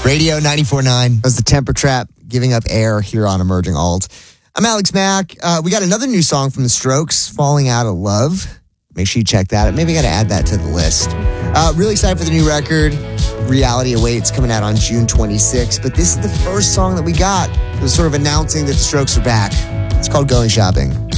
Radio 94.9. That was the Temper Trap giving up air here on Emerging Alt. I'm Alex Mack. We got another new song from The Strokes, Falling Out of Love. Make sure you check that out. Maybe I got to add that to the list. Really excited for the new record, Reality Awaits, coming out on June 26th. But this is the first song that we got. It was sort of announcing that The Strokes are back. It's called Going Shopping.